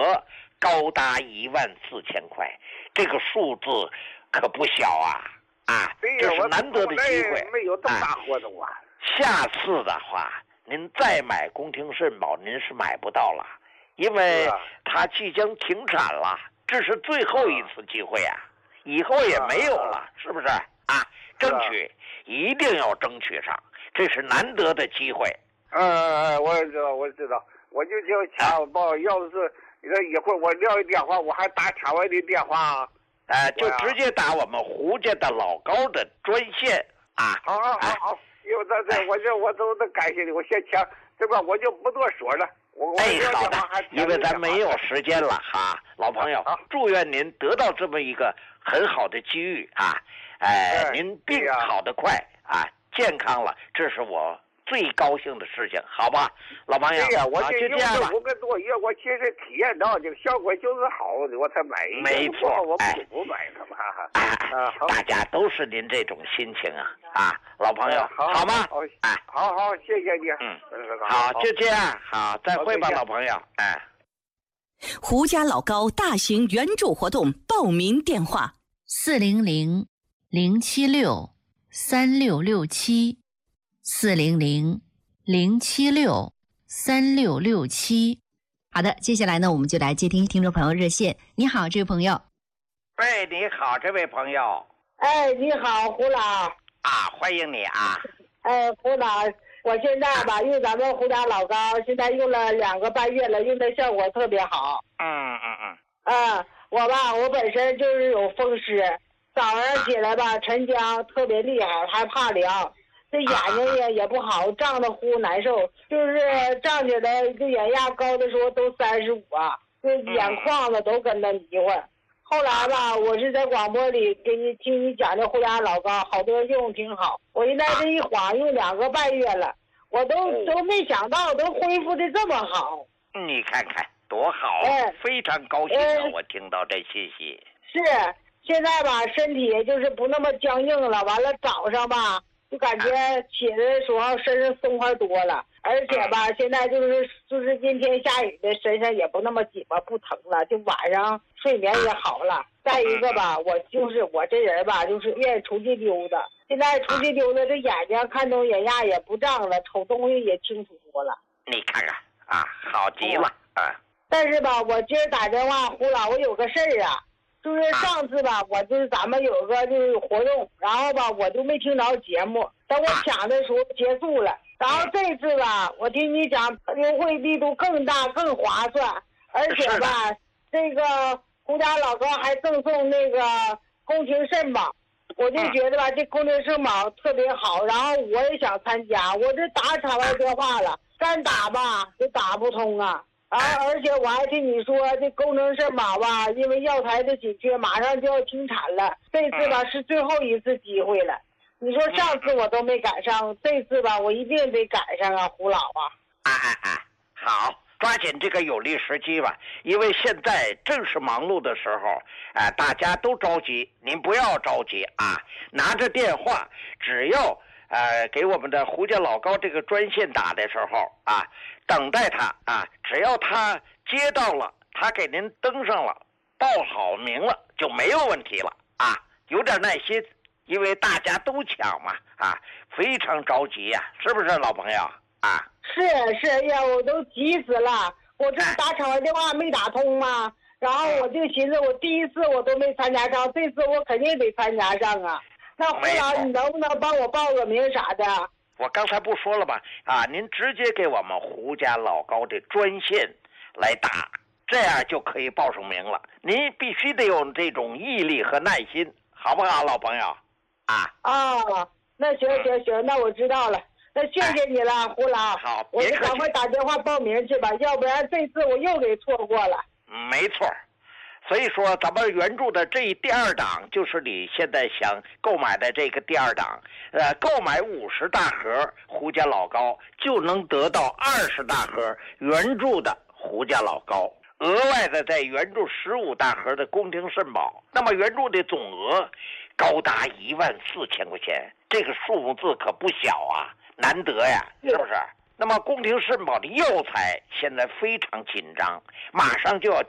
额高达14000块，这个数字可不小啊！这是难得的机会。 没有这么大活动啊！ 下次的话，您再买宫廷肾宝，您是买不到了，因为它即将停产了，这是最后一次机会啊！以后也没有了，是不是啊？争取一定要争取上，这是难得的机会。 我知道，我就抢报，要是一会儿我撂一电话，我还打场外的电话。 就直接打我们胡家的老高的专线啊！ 好，有这我都感谢你，我先抢，对吧？我就不多说了。 好的，因为咱没有时间了哈，老朋友，祝愿您得到这么一个很好的机遇啊！您病好得快啊，健康了，这是我最高兴的事情，好吧，老朋友。 我就这样了。 5个多月，我其实体验到这个效果就是好的，我才买。 没错， 我不买了嘛。 大家都是您这种心情啊，老朋友，好吗？ 好，谢谢你。 好，就这样，好，再会吧，老朋友。 胡家老高大型援助活动报名电话 ：400-076-3667，400-076-3667。好的，接下来呢，我们就来接听听众朋友热线。你好，这位朋友。 喂，你好，这位朋友。 你好，胡老。 欢迎你啊。 胡老，我现在吧用咱们胡家老高，现在用了2个半月了，用的效果特别好。我本身就是有风湿，早上起来吧晨僵特别厉害，还怕凉，这眼睛也不好，胀得呼难受，就是胀起来这眼压高的时候都35啊，这眼眶子都跟着迷糊。后来吧，我是在广播里听你讲的胡家老高，好多人用挺好。我现在这一晃用2个半月了，我都没想到都恢复的这么好。 你看看多好，非常高兴我听到这信息。 是，现在吧身体就是不那么僵硬了，完了早上吧就感觉起来的时候身上松快多了，而且吧现在就是阴天下雨的，身上也不那么紧巴不疼了，就晚上睡眠也好了。再一个吧，我这人吧就是愿意出去溜达，现在出去溜达这眼睛看东眼压也不胀了，瞅东西也清楚多了。 你看看好极了。 但是吧，我今儿打电话胡老，我有个事儿啊，就是上次吧，我就是咱们有个就是活动，然后吧我就没听着节目，等我抢的时候结束了。然后这次吧，我听你讲优惠力度更大更划算，而且吧这个胡家老高还赠送那个宫廷肾宝，我就觉得吧这宫廷肾宝特别好，然后我也想参加，我这打场外电话了，干打吧就打不通啊。而且我还听你说这宫廷肾宝吧，因为药材的紧缺，马上就要停产了。这次吧是最后一次机会了。你说上次我都没赶上，这次吧我一定得赶上啊，胡老啊。 好，抓紧这个有利时机吧，因为现在正是忙碌的时候，大家都着急，您不要着急啊，拿着电话，只要给我们的胡家老高这个专线打的时候等待他只要他接到了，他给您登上了，报好名了，就没有问题了有点耐心，因为大家都抢嘛非常着急呀，是不是老朋友是呀，我都急死了，我这打场外电话没打通嘛，然后我就寻思我第一次我都没参加上，这次我肯定得参加上啊。那胡老，你能不能帮我报个名啥的？ 我刚才不说了吗？您直接给我们胡家老高的专线来打，这样就可以报上名了。您必须得有这种毅力和耐心，好不好，老朋友？ 那行，那我知道了。那谢谢你了，胡老。 好， 我就赶快打电话报名去吧，要不然这次我又给错过了。 没错。所以说咱们援助的这第2档就是你现在想购买的这个第2档，购买50大盒胡家老高就能得到20大盒援助的胡家老高，额外的再援助15大盒的宫廷肾宝，那么援助的总额高达14000块钱，这个数目字可不小啊，难得呀，是不是？那么宫廷肾宝的药材现在非常紧张，马上就要